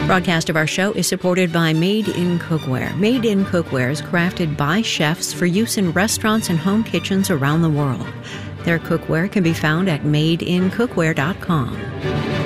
Broadcast of our show is supported by Made in Cookware. Made in Cookware is crafted by chefs for use in restaurants and home kitchens around the world. Their cookware can be found at madeincookware.com.